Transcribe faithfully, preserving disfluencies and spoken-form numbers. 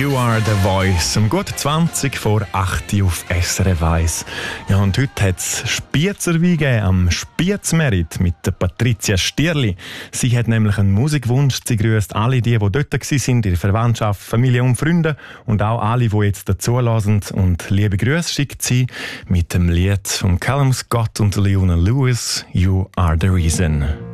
You are the voice. Um gut zwanzig vor acht auf S R F eins. Ja, und heute hat es Spiezerwein gegeben am Spiezmerit mit der Patricia Stierli. Sie hat nämlich einen Musikwunsch. Sie grüßt alle die, die dort waren, ihre Verwandtschaft, Familie und Freunde und auch alle, die jetzt dazulassen. Und liebe Grüße schickt sie mit dem Lied von Callum Scott und Leona Lewis, You are the reason.